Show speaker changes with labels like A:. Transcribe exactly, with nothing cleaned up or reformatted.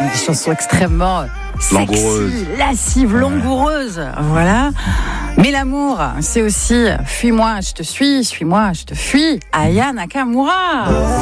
A: des chansons extrêmement sexy,
B: Langoureuse.
A: lascives, langoureuses. Voilà. Mais l'amour, c'est aussi fuis-moi, je te suis, suis-moi, je te fuis. Aya Nakamura.